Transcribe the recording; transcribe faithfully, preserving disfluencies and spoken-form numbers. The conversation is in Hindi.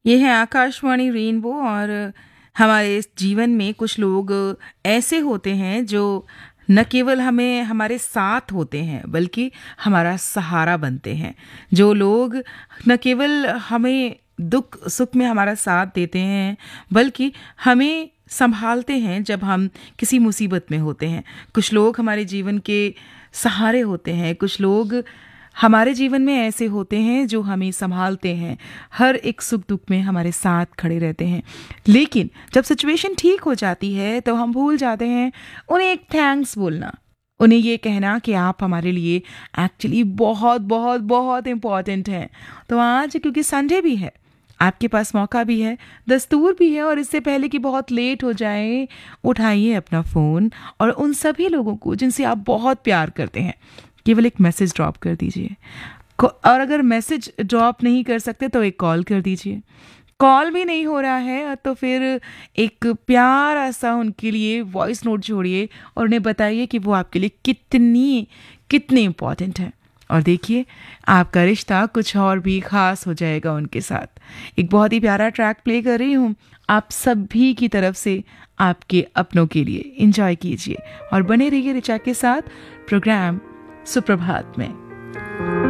ये है आकाशवाणी रेनबो और हमारे इस जीवन में कुछ लोग ऐसे होते हैं जो न केवल हमें हमारे साथ होते हैं बल्कि हमारा सहारा बनते हैं। जो लोग न केवल हमें दुख सुख में हमारा साथ देते हैं बल्कि हमें संभालते हैं जब हम किसी मुसीबत में होते हैं। कुछ लोग हमारे जीवन के सहारे होते हैं, कुछ लोग हमारे जीवन में ऐसे होते हैं जो हमें संभालते हैं, हर एक सुख दुख में हमारे साथ खड़े रहते हैं। लेकिन जब सिचुएशन ठीक हो जाती है तो हम भूल जाते हैं उन्हें एक थैंक्स बोलना, उन्हें ये कहना कि आप हमारे लिए एक्चुअली बहुत बहुत बहुत इम्पॉर्टेंट हैं। तो आज क्योंकि संडे भी है, आपके पास मौका भी है, दस्तूर भी है, और इससे पहले कि बहुत लेट हो जाए, उठाइए अपना फ़ोन और उन सभी लोगों को जिनसे आप बहुत प्यार करते हैं केवल एक मैसेज ड्रॉप कर दीजिए। को- और अगर मैसेज ड्रॉप नहीं कर सकते तो एक कॉल कर दीजिए। कॉल भी नहीं हो रहा है तो फिर एक प्यारा सा उनके लिए वॉइस नोट छोड़िए और उन्हें बताइए कि वो आपके लिए कितनी कितने इम्पोर्टेंट है। और देखिए, आपका रिश्ता कुछ और भी ख़ास हो जाएगा उनके साथ। एक बहुत ही प्यारा ट्रैक प्ले कर रही हूँ आप सभी की तरफ से, आपके अपनों के लिए। एंजॉय कीजिए और बने रहिए रिचा के साथ प्रोग्राम सुप्रभात में।